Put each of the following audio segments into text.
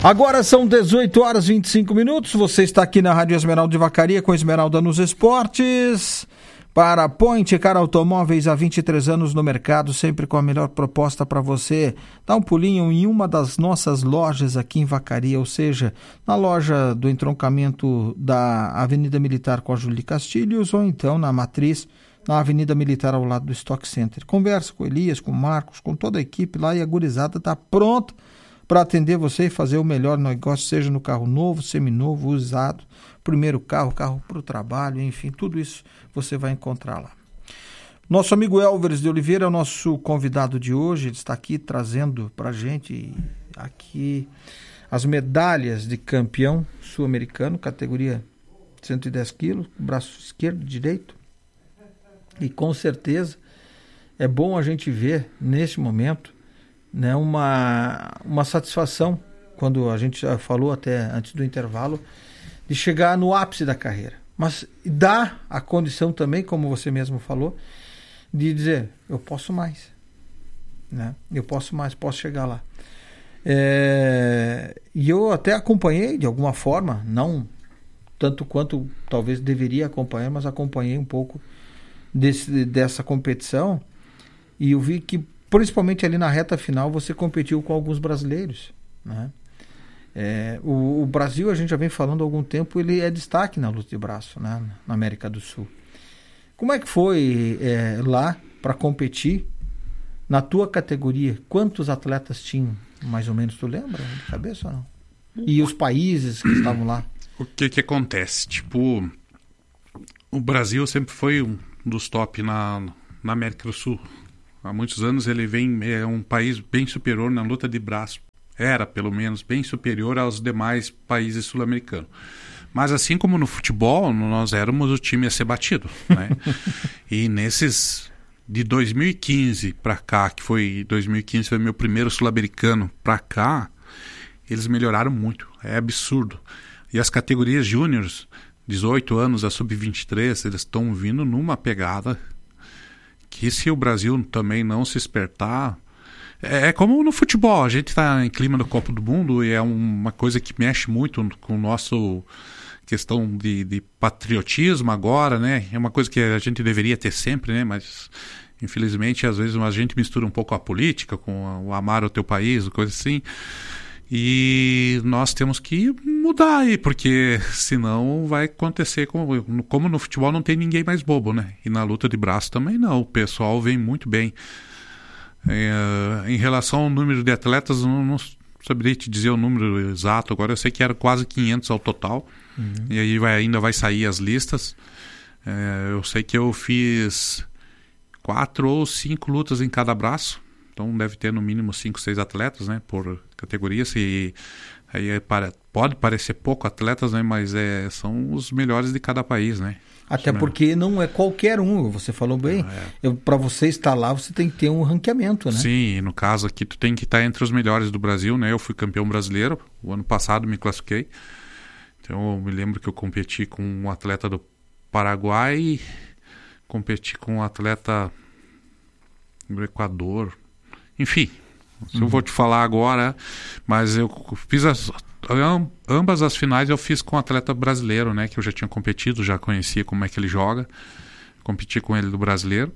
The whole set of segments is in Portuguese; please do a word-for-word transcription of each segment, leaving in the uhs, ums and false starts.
Agora são dezoito horas e vinte e cinco minutos. Você está aqui na Rádio Esmeralda de Vacaria com Esmeralda nos Esportes. Para Point Car Automóveis, há vinte e três anos no mercado, sempre com a melhor proposta para você. Dá um pulinho em uma das nossas lojas aqui em Vacaria, ou seja, na loja do entroncamento da Avenida Militar com a Júlio de Castilhos, ou então na Matriz, na Avenida Militar ao lado do Stock Center. Conversa com o Elias, com o Marcos, com toda a equipe lá, e a gurizada está pronta para atender você e fazer o melhor negócio, seja no carro novo, seminovo, usado, primeiro carro, carro para o trabalho, enfim, tudo isso você vai encontrar lá. Nosso amigo Elveres de Oliveira é o nosso convidado de hoje. Ele está aqui trazendo para a gente aqui as medalhas de campeão sul-americano, categoria cento e dez quilos, braço esquerdo, direito. E com certeza é bom a gente ver nesse momento, né, uma, uma satisfação, quando a gente já falou até antes do intervalo, de chegar no ápice da carreira. Mas dá a condição também, como você mesmo falou, de dizer, eu posso mais. Né? Eu posso mais, posso chegar lá. É, e eu até acompanhei, de alguma forma, não tanto quanto talvez deveria acompanhar, mas acompanhei um pouco desse, dessa competição, e eu vi que, principalmente ali na reta final, você competiu com alguns brasileiros, né? É, o, o Brasil, a gente já vem falando há algum tempo, ele é destaque na luta de braço, né, na América do Sul. Como é que foi é, lá para competir na tua categoria? Quantos atletas tinham, mais ou menos, tu lembra de cabeça ou não? E os países que estavam lá? O que que acontece? Tipo, o Brasil sempre foi um dos top na, na América do Sul. Há muitos anos ele vem, é um país bem superior na luta de braço. Era, pelo menos, bem superior aos demais países sul-americanos. Mas assim como no futebol, nós éramos o time a ser batido, né? E nesses, de dois mil e quinze para cá, que foi, dois mil e quinze foi meu primeiro sul-americano para cá, eles melhoraram muito, é absurdo. E as categorias júniores, dezoito anos a sub vinte e três, eles estão vindo numa pegada que, se o Brasil também não se espertar... É como no futebol, a gente está em clima do Copa do Mundo e é uma coisa que mexe muito com o nosso questão de, de patriotismo agora, né? É uma coisa que a gente deveria ter sempre, né? Mas infelizmente às vezes a gente mistura um pouco a política com o amar o teu país, coisa assim. E nós temos que mudar aí, porque senão vai acontecer como, como no futebol não tem ninguém mais bobo, né? E na luta de braço também não, o pessoal vem muito bem. É, em relação ao número de atletas, não, não saberia te dizer o número exato agora, eu sei que era quase quinhentos ao total. Uhum. E aí vai, ainda vai sair as listas. É, eu sei que eu fiz quatro ou cinco lutas em cada braço, então deve ter no mínimo cinco, seis atletas, né, por categoria. Se, aí é para, pode parecer pouco atletas, né, mas é, são os melhores de cada país, né. Até porque não é qualquer um, você falou bem, é. Para você estar lá você tem que ter um ranqueamento, né? Sim, no caso aqui tu tem que estar entre os melhores do Brasil, né? Eu fui campeão brasileiro, o ano passado me classifiquei, então eu me lembro que eu competi com um atleta do Paraguai, competi com um atleta do Equador, enfim, se uhum. eu vou te falar agora, mas eu fiz as... ambas as finais eu fiz com um atleta brasileiro, né, que eu já tinha competido, já conhecia como é que ele joga, competi com ele do brasileiro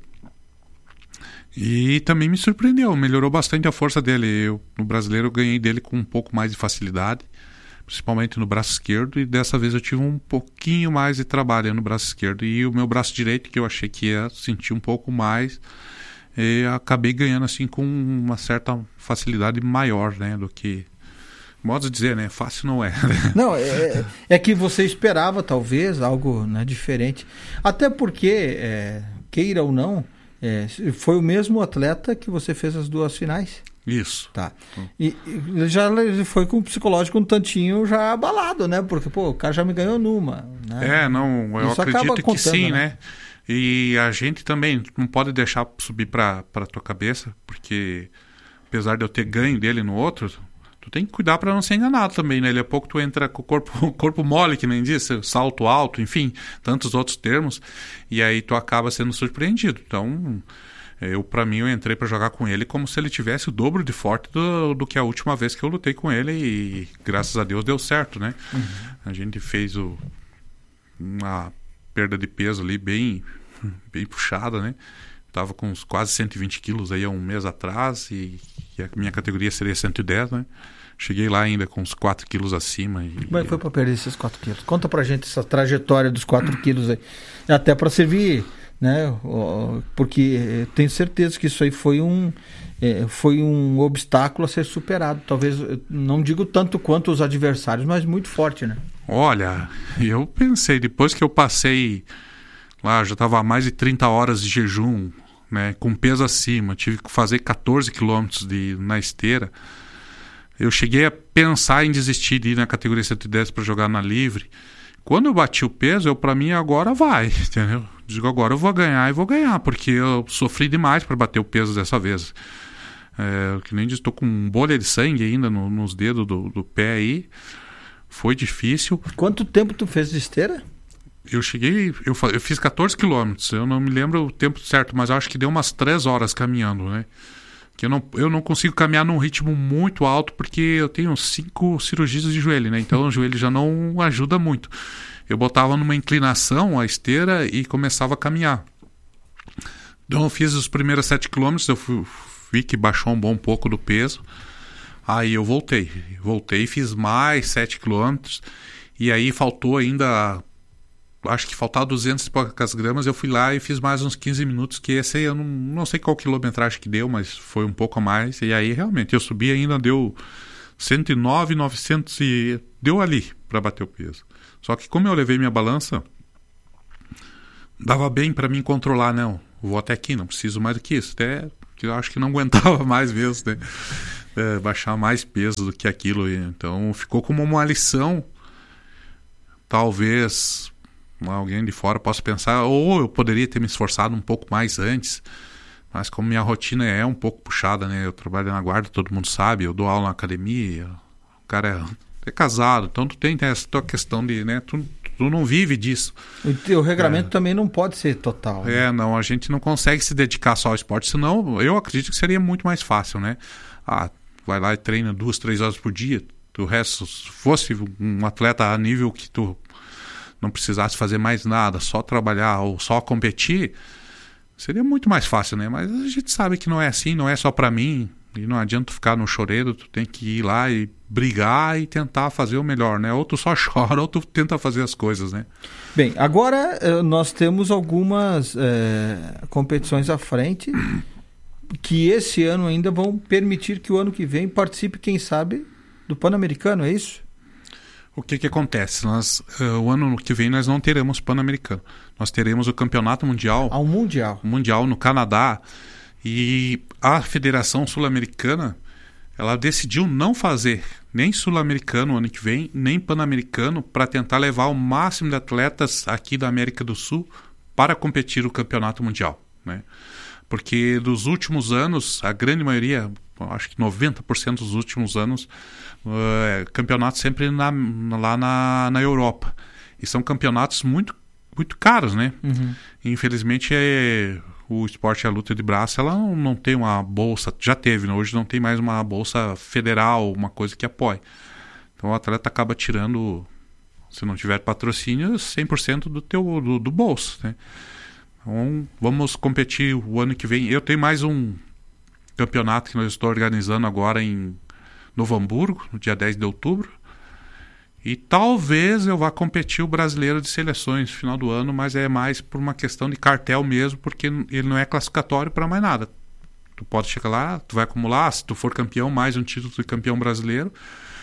e também me surpreendeu, melhorou bastante a força dele. Eu, no brasileiro eu ganhei dele com um pouco mais de facilidade, principalmente no braço esquerdo, e dessa vez eu tive um pouquinho mais de trabalho no braço esquerdo, e o meu braço direito, que eu achei que ia sentir um pouco mais, e acabei ganhando assim com uma certa facilidade maior, né, do que... Modo de dizer, né? Fácil não é. Não, é, é que você esperava, talvez, algo, né, diferente. Até porque, é, queira ou não, é, foi o mesmo atleta que você fez as duas finais. Isso. Tá. E, e já foi com o psicológico um tantinho já abalado, né? Porque, pô, o cara já me ganhou numa. Né? É, não, eu Isso acredito que contando, sim, né? né? E a gente também não pode deixar subir pra, pra tua cabeça, porque apesar de eu ter ganho dele no outro... Tu tem que cuidar para não ser enganado também, né? Daqui a pouco tu entra com o corpo, o corpo mole, que nem disse, salto alto, enfim, tantos outros termos, e aí tu acaba sendo surpreendido. Então, Eu, para mim, eu entrei para jogar com ele como se ele tivesse o dobro de forte do, do que a última vez que eu lutei com ele e graças a Deus deu certo, né? Uhum. A gente fez o, uma perda de peso ali bem, bem puxada, né? Tava com uns quase cento e vinte quilos aí há um mês atrás e, e a minha categoria seria cento e dez, né? Cheguei lá ainda com uns quatro quilos acima. E, Como é que foi para perder esses quatro quilos? Conta pra gente essa trajetória dos quatro quilos aí. Até para servir, né? Porque tenho certeza que isso aí foi um, foi um obstáculo a ser superado. Talvez, não digo tanto quanto os adversários, mas muito forte, né? Olha, eu pensei, depois que eu passei lá, já estava há mais de trinta horas de jejum, né? Com peso acima, tive que fazer catorze quilômetros de, na esteira. Eu cheguei a pensar em desistir de ir na categoria cento e dez para jogar na livre. Quando eu bati o peso, eu para mim agora vai, entendeu? Digo, agora eu vou ganhar e vou ganhar, porque eu sofri demais para bater o peso dessa vez. É, que nem disse, estou com bolha de sangue ainda no, nos dedos do, do pé aí. Foi difícil. Quanto tempo tu fez de esteira? Eu cheguei, eu, eu fiz catorze quilômetros, eu não me lembro o tempo certo, mas eu acho que deu umas três horas caminhando, né? Que eu não, eu não consigo caminhar num ritmo muito alto porque eu tenho cinco cirurgias de joelho, né? Então o joelho já não ajuda muito. Eu botava numa inclinação a esteira e começava a caminhar. Então eu fiz os primeiros sete quilômetros, eu fui, vi que baixou um bom pouco do peso. Aí eu voltei. Voltei e fiz mais sete quilômetros. E aí faltou ainda... Acho que faltava duzentas e poucas gramas, eu fui lá e fiz mais uns quinze minutos, que esse aí eu não, não sei qual quilometragem que deu, mas foi um pouco a mais. E aí realmente eu subi ainda, deu cento e nove, novecentos e deu ali para bater o peso. Só que como eu levei minha balança, dava bem para mim controlar, não, vou até aqui, não preciso mais do que isso. Até que eu acho que não aguentava mais mesmo, né? É, baixar mais peso do que aquilo. Então ficou como uma lição, talvez... Alguém de fora possa pensar, ou eu poderia ter me esforçado um pouco mais antes, mas como minha rotina é um pouco puxada, né? Eu trabalho na guarda, todo mundo sabe, eu dou aula na academia, o cara é, é casado, então tu tem essa tua questão de, né? Tu, tu não vive disso. O teu regramento é, também não pode ser total. É, né? Não, a gente não consegue se dedicar só ao esporte, senão eu acredito que seria muito mais fácil, né? Ah, vai lá e treina duas, três horas por dia, o resto, se fosse um atleta a nível que tu não precisasse fazer mais nada, só trabalhar ou só competir, seria muito mais fácil, né? Mas a gente sabe que não é assim, não é só para mim, e não adianta tu ficar no choreiro, tu tem que ir lá e brigar e tentar fazer o melhor, né? Ou tu só chora ou tu tenta fazer as coisas, né? Bem, agora nós temos algumas é, competições à frente que esse ano ainda vão permitir que o ano que vem participe, quem sabe, do Pan-Americano, é isso? O que que acontece? Nós, uh, o ano que vem nós não teremos Pan-Americano. Nós teremos o Campeonato Mundial. Ah, um Mundial. Mundial no Canadá. E a Federação Sul-Americana, ela decidiu não fazer nem Sul-Americano ano que vem, nem Pan-Americano, para tentar levar o máximo de atletas aqui da América do Sul para competir no Campeonato Mundial, né? Porque dos últimos anos, a grande maioria, acho que noventa por cento dos últimos anos, Uh, campeonatos sempre na, lá na, na Europa, e são campeonatos muito, muito caros, né? Uhum. Infelizmente é, o esporte e a luta de braço, ela não, não tem uma bolsa, já teve, né? Hoje não tem mais uma bolsa federal, uma coisa que apoie, então o atleta acaba tirando, se não tiver patrocínio, cem por cento do teu do, do bolso, né? Então vamos competir o ano que vem. Eu tenho mais um campeonato que nós estou organizando agora em Novo Hamburgo, no dia dez de outubro, e talvez eu vá competir o brasileiro de seleções no final do ano, mas é mais por uma questão de cartel mesmo, porque ele não é classificatório para mais nada. Tu pode chegar lá, tu vai acumular, se tu for campeão, mais um título de campeão brasileiro,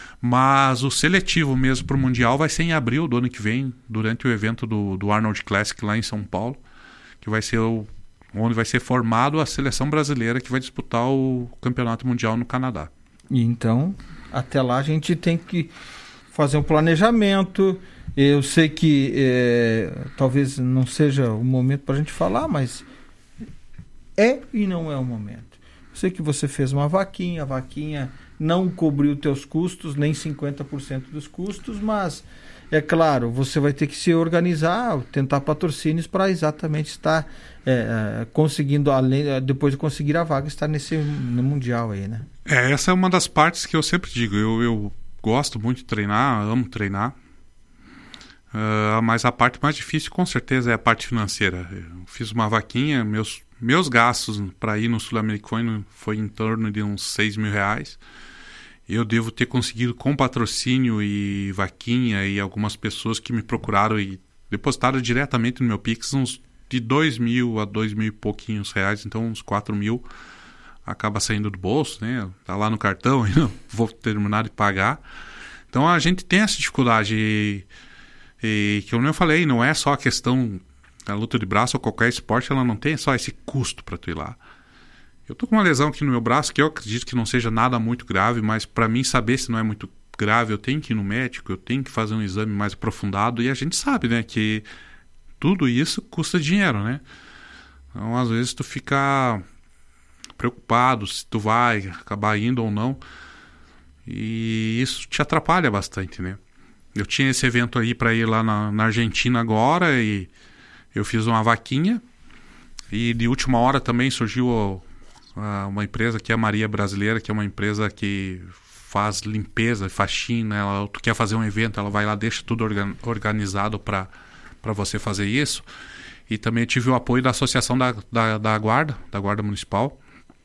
mas o seletivo mesmo para o Mundial vai ser em abril do ano que vem, durante o evento do, do Arnold Classic lá em São Paulo, que vai ser o, onde vai ser formado a seleção brasileira que vai disputar o Campeonato Mundial no Canadá. Então, até lá a gente tem que fazer um planejamento. Eu sei que é, talvez não seja o momento para a gente falar, mas é e não é o momento. Eu sei que você fez uma vaquinha, a vaquinha não cobriu teus custos, nem cinquenta por cento dos custos, mas é claro, você vai ter que se organizar, tentar patrocínios para exatamente estar é, conseguindo, além, depois de conseguir a vaga, estar nesse no Mundial aí, né? É, essa é uma das partes que eu sempre digo. Eu, eu gosto muito de treinar, amo treinar. Uh, mas a parte mais difícil, com certeza, é a parte financeira. Eu fiz uma vaquinha, meus, meus gastos para ir no Sul-Americano foi em torno de uns seis mil reais. Eu devo ter conseguido, com patrocínio e vaquinha e algumas pessoas que me procuraram e depositaram diretamente no meu Pix, uns de dois mil a dois mil e pouquinhos reais, então uns quatro mil acaba saindo do bolso, né? Tá lá no cartão e não vou terminar de pagar. Então a gente tem essa dificuldade e, e que eu não falei, não é só a questão da luta de braço ou qualquer esporte, ela não tem só esse custo para tu ir lá. Eu tô com uma lesão aqui no meu braço que eu acredito que não seja nada muito grave, mas para mim saber se não é muito grave, eu tenho que ir no médico, eu tenho que fazer um exame mais aprofundado e a gente sabe, né, que tudo isso custa dinheiro, né? Então, às vezes tu fica preocupado se tu vai acabar indo ou não e isso te atrapalha bastante, né? Eu tinha esse evento aí para ir lá na, na Argentina agora e eu fiz uma vaquinha e de última hora também surgiu uma empresa que é a Maria Brasileira, que é uma empresa que faz limpeza, faxina. Ela, tu quer fazer um evento, ela vai lá, deixa tudo organ, organizado para para você fazer isso. E também tive o apoio da Associação da, da, da Guarda, da Guarda Municipal,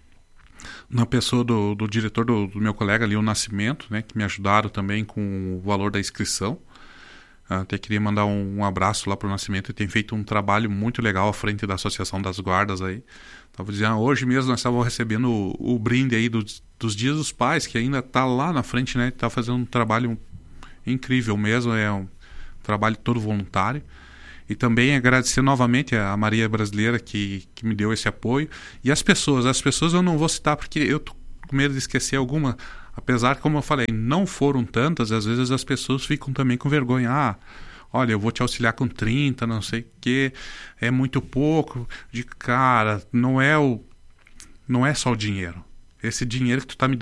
na pessoa do, do diretor do, do meu colega ali, o Nascimento, né, que me ajudaram também com o valor da inscrição. Até queria mandar um, um abraço lá para o Nascimento, e tem feito um trabalho muito legal à frente da Associação das Guardas aí. Estava dizendo, hoje mesmo nós estávamos recebendo o, o brinde aí dos, dos Dias dos Pais, que ainda está lá na frente, né? Está fazendo um trabalho incrível mesmo, é um trabalho todo voluntário. E também agradecer novamente a Maria Brasileira que, que me deu esse apoio. E as pessoas, as pessoas eu não vou citar porque eu tô com medo de esquecer alguma, apesar que, como eu falei, não foram tantas, às vezes as pessoas ficam também com vergonha. Ah, olha, eu vou te auxiliar com trinta, não sei o quê, é muito pouco. De cara, não é o, não é só o dinheiro. Esse dinheiro que tu tá me